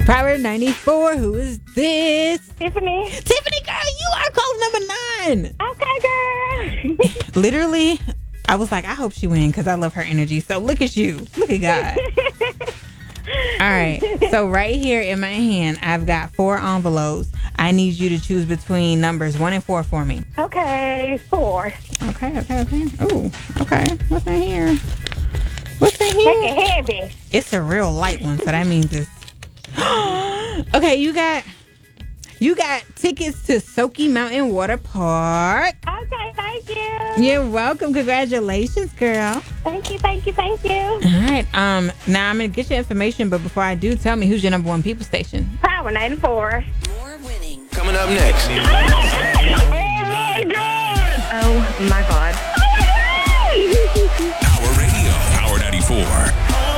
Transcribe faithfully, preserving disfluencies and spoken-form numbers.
Power ninety-four, who is this? Tiffany. Tiffany, girl, you are call number nine. Okay, girl. Literally, I was like, I hope she wins because I love her energy. So look at you. Look at God. All right. So right here in my hand, I've got four envelopes. I need you to choose between numbers one and four for me. Okay, four. Okay, okay, okay. Ooh, okay. What's in here? What's in here? Make it heavy. It's a real light one, so that means it's... Okay, you got... You got tickets to Soaky Mountain Water Park. Okay, thank you. You're welcome. Congratulations, girl. Thank you, thank you, thank you. All right. Um. Now I'm gonna get your information, but before I do, tell me who's your number one people station. Power ninety-four. More winning. Coming up next. Oh my God. Oh my God. Power Radio. Power ninety-four.